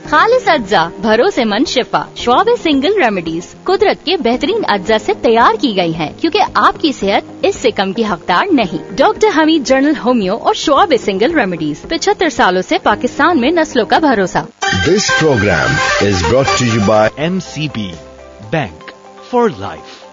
खालिस अज्जा, भरोसेमंद शिफा। श्वाब सिंगल रेमेडीज कुदरत के बेहतरीन अज्जा से तैयार की गई है, क्योंकि आपकी सेहत इससे कम की हकदार नहीं। डॉक्टर हमीद जनरल होमियो और श्वाब सिंगल रेमेडीज 75 सालों से पाकिस्तान में नस्लों का भरोसा। This programme is brought to you bye MCB Bank for Life।